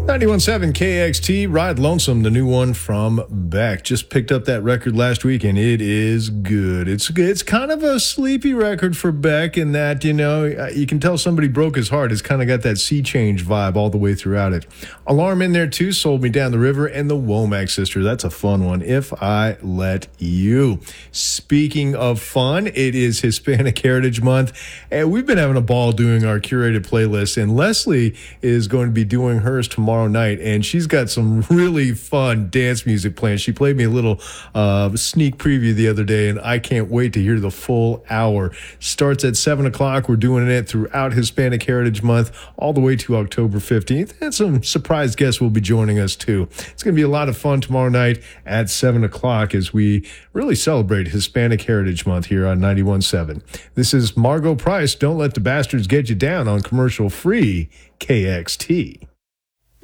91.7 KXT, Ride Lonesome, the new one from Beck. Just picked up that record last week, and it is good. It's kind of a sleepy record for Beck in that, you can tell somebody broke his heart. It's kind of got that sea change vibe all the way throughout it. Alarm in there, too, Sold Me Down the River, and the Womack Sisters. That's a fun one, If I Let You. Speaking of fun, it is Hispanic Heritage Month, and we've been having a ball doing our curated playlist, and Leslie is going to be doing hers tomorrow night, and she's got some really fun dance music planned. She played me a little sneak preview the other day, and I can't wait to hear the full hour. Starts at 7 o'clock. We're doing it throughout Hispanic Heritage Month all the way to October 15th, and some surprise guests will be joining us too. It's going to be a lot of fun tomorrow night at 7 o'clock as we really celebrate Hispanic Heritage Month here on 91.7. This is Margo Price, Don't Let the Bastards Get You Down on commercial-free KXT.